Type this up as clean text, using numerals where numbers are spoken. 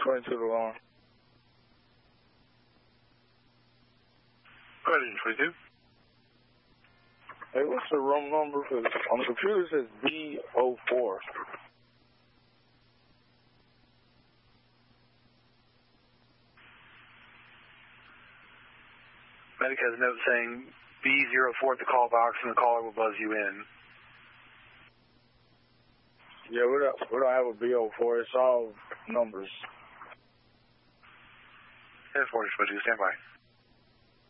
22 to alarm. Go ahead, 22. Hey, what's the room number? Cause on the computer it says B04. Medic has a note saying B04 at the call box, and the caller will buzz you in. Yeah, we don't have a B04. It's all numbers. 10-4, stand by.